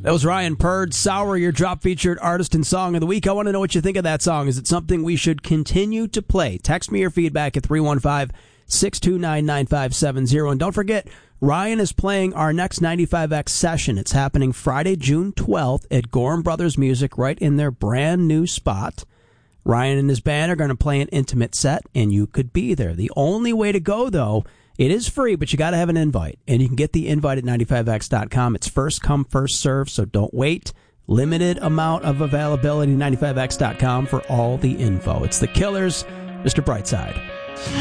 That was Ryan Purd, Sour, your drop featured artist and song of the week. I want to know what you think of that song. Is it something we should continue to play? Text me your feedback at 315-629-9570. And don't forget, Ryan is playing our next 95X session. It's happening Friday, June 12th at Gorham Brothers Music, right in their brand new spot. Ryan and his band are going to play an intimate set, and you could be there. The only way to go, though, it is free, but you got to have an invite. And you can get the invite at 95x.com. It's first come, first serve, so don't wait. Limited amount of availability, 95x.com for all the info. It's the Killers, Mr. Brightside.